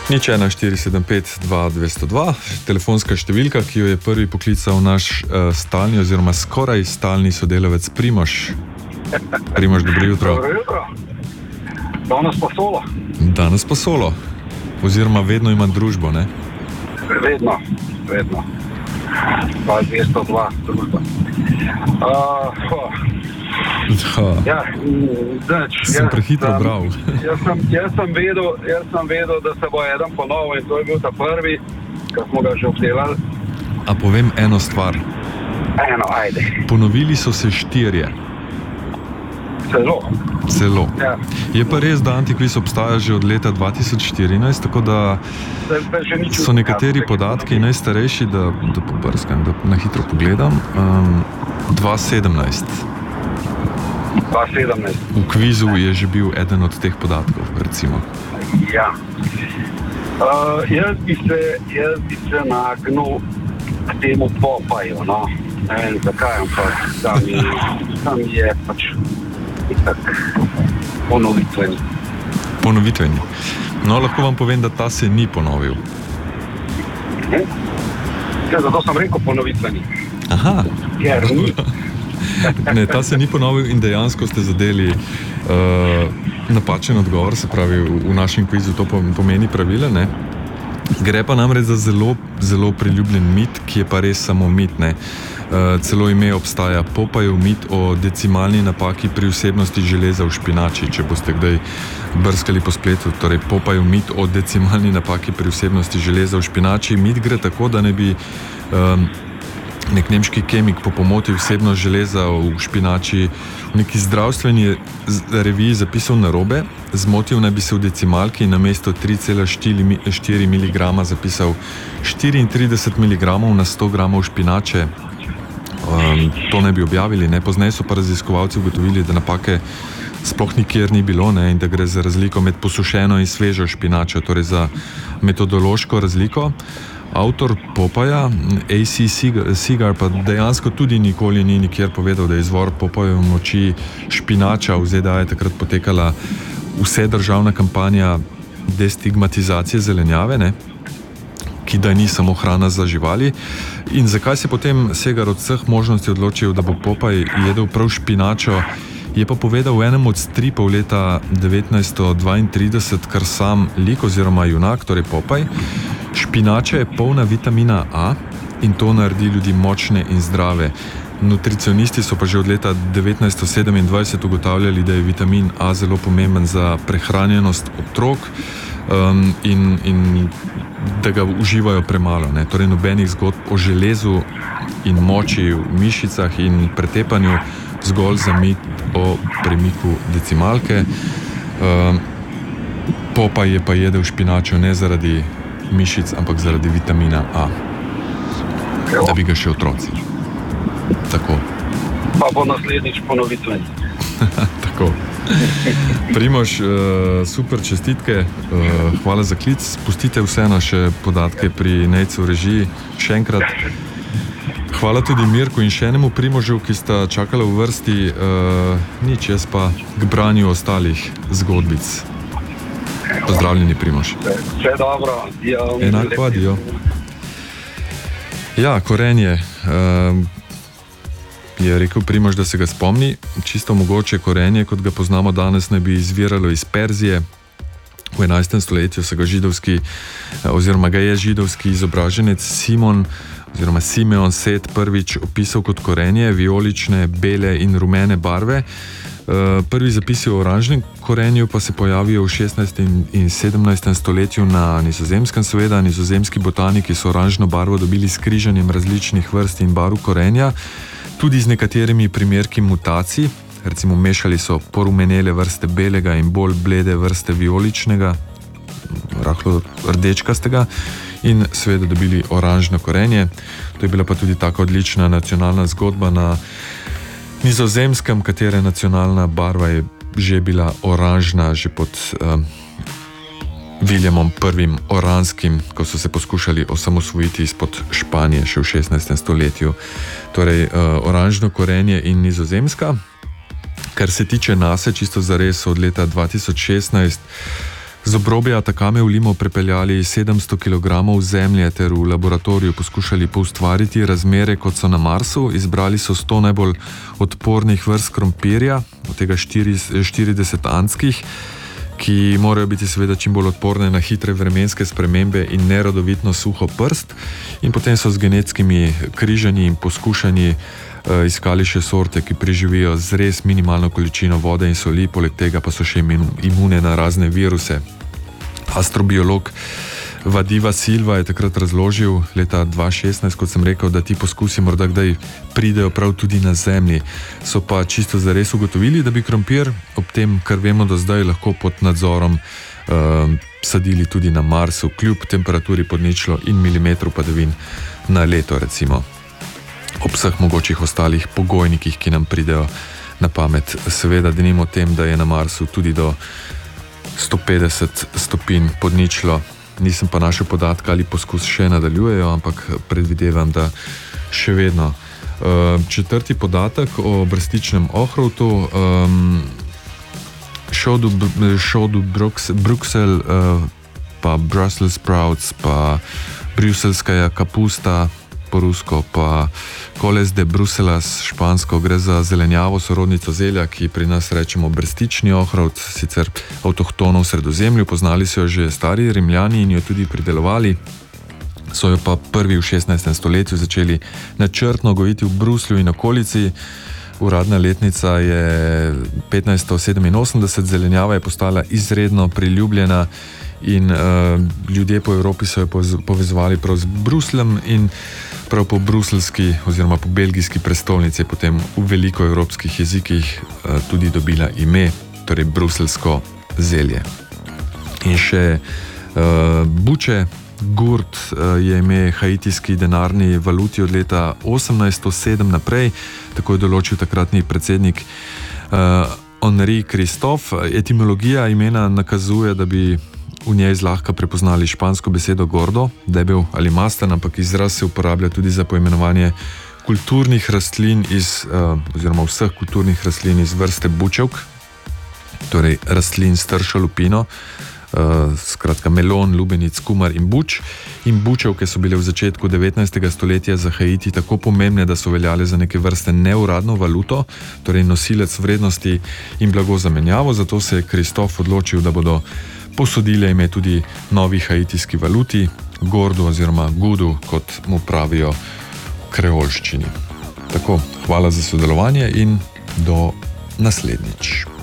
Nič 1-475-2-202, telefonska številka, ki jo je prvi poklical naš stalni oziroma skoraj stalni sodelavec Primož. Primož, dobro jutro. Dobro jutro. Danes pa solo. Danes pa solo. Oziroma vedno imam družbo, ne? Vedno. 202 družba. Sem prehitro bral. Jaz sem vedel, da se bo eden ponovil in to je bil ta prvi, ki smo ga že obdelali. A povem eno stvar. Ajde. Ponovili so se 4. Celo. Ja. Je pa res, da Antikviz obstaja že od leta 2014, tako da so nekateri podatki najstarejši, da pobrskam, da na hitro pogledam, 2017. V kvizu je že bil eden od teh podatkov, recimo. Ja. Jaz bi se nagnil k temu Popaju, no. Ne vem zakaj, ampak tam je pač itak ponovitveni. No, lahko vam povem, da ta se ni ponovil. Ja, zato sem rekel ponovitveni. Aha. Ker ni. Ne, ta se ni ponovil in dejansko ste zadeli napačen odgovor, se pravi v našem kvizu to pomeni pravile, ne? Gre pa namreč za zelo, zelo priljubljen mit, ki je pa res samo mit, ne? Celo ime obstaja, Popajev mit o decimalni napaki pri vsebnosti železa v špinači, če boste kdaj brskali po spletu. Torej, Popajev mit o decimalni napaki pri vsebnosti železa v špinači. Mit gre tako, da ne bi nek nemški kemik po pomoti vsebnost železa v špinači v neki zdravstveni reviji zapisal narobe, zmotil naj bi se v decimalki in namesto 3,4 mg zapisal 34 mg na 100 gramov špinače. To naj bi objavili, ne? Pozneje so pa raziskovalci ugotovili, da napake sploh nikjer ni bilo, ne? In da gre za razliko med posušeno in svežo špinačo, torej za metodološko razliko. Avtor Popaja, A.C. Segar, pa dejansko tudi nikoli ni nikjer povedal, da je izvor Popajeve moči špinača. V ZDA je takrat potekala vsedržavna kampanja destigmatizacije zelenjave, ne? Ki da ni samo hrana za živali. In zakaj se potem Segar od vseh možnosti odločil, da bo Popaj jedel prav špinačo, je pa povedal v enem od stripov leta 1932, kar sam lik oziroma junak, torej Popaj. Špinača je polna vitamina A in to naredi ljudi močne in zdrave. Nutricionisti so pa že od leta 1927 ugotavljali, da je vitamin A zelo pomemben za prehranjenost otrok in da ga uživajo premalo, ne? Torej nobenih zgodb o železu in moči v mišicah in pretepanju, zgolj za mit o premiku decimalke. Popaj je pa jedel špinačo ne zaradi mišic, ampak zaradi vitamina A. Da bi ga še otroci. Tako. Pa bo naslednjič ponovitveni. Tako. Primož, super, čestitke, hvala za klic. Spustite vseeno še podatke pri Nejcu v režiji. Še enkrat. Hvala tudi Mirku in še enemu Primožu, ki sta čakala v vrsti. Nič, jaz pa k branju ostalih zgodbic. Pozdravljeni, Primož. Vse dobro. Enako, adijo. Ja, korenje. Je rekel Primož, da se ga spomni. Čisto mogoče korenje, kot ga poznamo danes, naj bi izviralo iz Perzije. V 11. stoletju se ga je židovski izobraženec Simeon Set prvič opisal kot korenje, vijolične, bele in rumene barve. Prvi zapisi o oranžnem korenju pa se pojavijo v 16. in 17. stoletju na Nizozemskem. Seveda, nizozemski botaniki so oranžno barvo dobili s križanjem različnih vrst in barv korenja, tudi z nekaterimi primerki mutacij. Recimo mešali so porumenele vrste belega in bolj blede vrste vijoličnega, rahlo rdečkastega, in seveda dobili oranžno korenje. To je bila pa tudi taka odlična nacionalna zgodba na Nizozemskem, katere nacionalna barva je že bila oranžna, že pod Williamom I. Oranskim, ko so se poskušali osamosvojiti izpod Španije še v 16. stoletju. Torej, oranžno korenje in Nizozemska. Kar se tiče nase, čisto zares od leta 2016 Z obrobja Atakame v Limo prepeljali 700 kg zemlje ter v laboratoriju poskušali poustvariti razmere, kot so na Marsu. Izbrali so 100 najbolj odpornih vrst krompirja, od tega 40 andskih, ki morajo biti seveda čim bolj odporne na hitre vremenske spremembe in nerodovitno suho prst. In potem so z genetskimi križanji in poskušanji iskali še sorte, ki preživijo z res minimalno količino vode in soli, poleg tega pa so še imune na razne viruse. Astrobiolog Vadiva Silva je takrat razložil leta 2016, kot sem rekel, da ti poskusi morda kdaj pridejo prav tudi na Zemlji. So pa čisto zares ugotovili, da bi krompir ob tem, kar vemo do zdaj, lahko pod nadzorom sadili tudi na Marsu, kljub temperaturi pod ničlo in milimetru padavin na leto, recimo. Ob vseh mogočih ostalih pogojnikih, ki nam pridejo na pamet. Seveda, denimo tem, da je na Marsu tudi do 150 stopinj pod ničlo. Nisem pa našel podatka, ali poskus še nadaljujejo, ampak predvidevam, da še vedno. Četrti podatek o brstičnem ohrovtu. Šodu Bruxelles, pa Brussels sprouts, pa bruselskaja kapusta, po rusko, pa Coles de Bruselas, špansko, gre za zelenjavo, sorodnico zelja, ki pri nas rečemo brstični ohrovt, sicer avtohtono v Sredozemlju. Poznali so jo že stari Rimljani in jo tudi pridelovali. So jo pa prvi v 16. stoletju začeli načrtno gojiti v Bruslju in okolici. Uradna letnica je 1587, zelenjava je postala izredno priljubljena in ljudje po Evropi so jo povezovali prav z Brusljem in prav po bruselski oziroma po belgijski prestolnici je potem v veliko evropskih jezikih tudi dobila ime, torej bruselsko zelje. In še buče. Gurt je ime haitijski denarni valuti od leta 1807 naprej, tako je določil takratni predsednik Henri Christophe. Etimologija imena nakazuje, da bi v njej zlahka prepoznali špansko besedo gordo, debel ali masten, ampak izraz se uporablja tudi za poimenovanje kulturnih rastlin oziroma vseh kulturnih rastlin iz vrste bučevk, torej rastlin s tršo lupino, skratka melon, lubenic, kumar in buč. In bučevke so bile v začetku 19. stoletja za Haiti tako pomembne, da so veljale za neke vrste neuradno valuto, torej nosilec vrednosti in blago za menjavo, zato se je Kristof odločil, da bodo posodile ime tudi novi haitijski valuti, gordu oziroma gudu, kot mu pravijo v kreolščini. Tako, hvala za sodelovanje in do naslednjič.